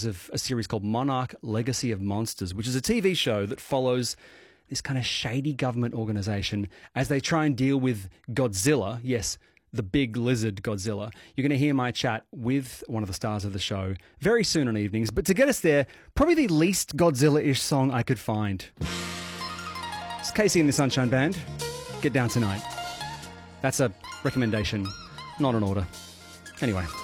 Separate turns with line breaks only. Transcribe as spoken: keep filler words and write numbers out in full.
of a series called Monarch Legacy of Monsters, which is a T V show that follows this kind of shady government organisation as they try and deal with Godzilla. Yes, the big lizard Godzilla. You're going to hear my chat with one of the stars of the show very soon on evenings. But to get us there, probably the least Godzilla-ish song I could find. It's Casey and the Sunshine Band. Get Down Tonight. That's a recommendation, not an order. Anyway.